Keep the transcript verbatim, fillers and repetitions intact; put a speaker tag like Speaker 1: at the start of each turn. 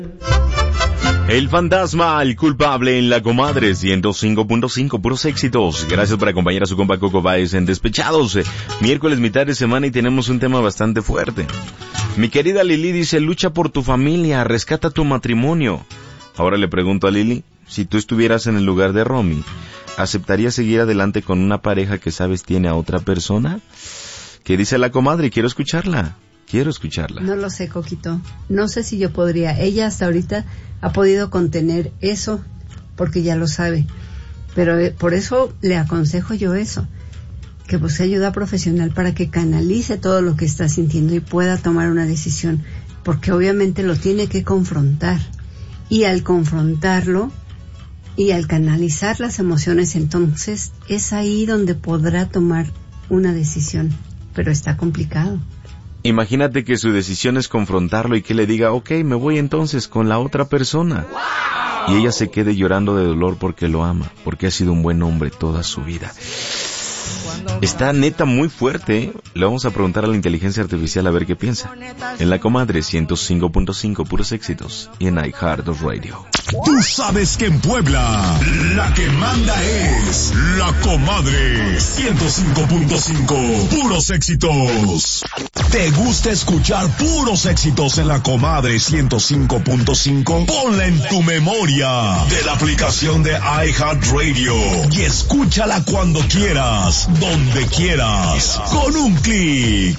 Speaker 1: El fantasma, el culpable en La Comadre, ciento cinco punto cinco, puros éxitos. Gracias por acompañar a su compa Coco Baez en Despechados. Miércoles, mitad de semana, y tenemos un tema bastante fuerte. Mi querida Lili dice, lucha por tu familia, rescata tu matrimonio. Ahora le pregunto a Lili, si tú estuvieras en el lugar de Romy, ¿aceptarías seguir adelante con una pareja que sabes tiene a otra persona? ¿Qué dice la comadre? Quiero escucharla. Quiero escucharla.
Speaker 2: No lo sé, Coquito. No sé si yo podría. Ella hasta ahorita ha podido contener eso porque ya lo sabe. Pero eh, por eso le aconsejo yo eso. Que busque ayuda profesional para que canalice todo lo que está sintiendo y pueda tomar una decisión. Porque obviamente lo tiene que confrontar. Y al confrontarlo y al canalizar las emociones, entonces es ahí donde podrá tomar una decisión. Pero está complicado.
Speaker 1: Imagínate que su decisión es confrontarlo y que le diga, ok, me voy entonces con la otra persona. Y ella se quede llorando de dolor porque lo ama, porque ha sido un buen hombre toda su vida. Está neta muy fuerte, ¿eh? Le vamos a preguntar a la inteligencia artificial a ver qué piensa. En La Comadre, ciento cinco punto cinco, puros éxitos. Y en iHeartRadio.
Speaker 3: Tú sabes que en Puebla la que manda es La Comadre, ciento cinco punto cinco, puros éxitos. ¿Te gusta escuchar puros éxitos en La Comadre ciento cinco punto cinco? Ponla en tu memoria de la aplicación de iHeartRadio y escúchala cuando quieras, donde quieras, con un clic.